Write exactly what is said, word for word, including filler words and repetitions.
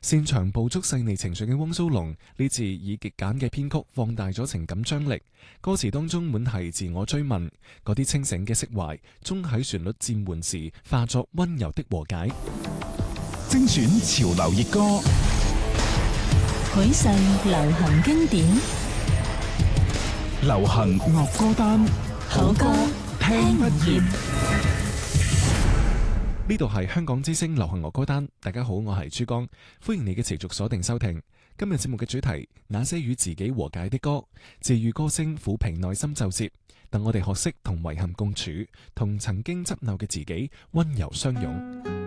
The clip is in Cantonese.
擅長捕捉細膩情緒嘅汪蘇泷，呢次以極簡嘅編曲放大咗情感張力。歌詞當中滿係自我追問，嗰啲清醒嘅釋懷，終喺旋律漸緩時化作溫柔的和解。 精選潮流熱歌， 許世流行經典， 流行樂歌單， 好歌聽不厭。 呢度係香港之聲流行樂歌單，大家好，我係珠江，歡迎你嘅持續鎖定收聽。今日節目嘅主題，那些與自己和解的歌，治愈歌聲撫平內心皺褶，等我哋學識同遺憾共處，同曾經執拗嘅自己溫柔相擁。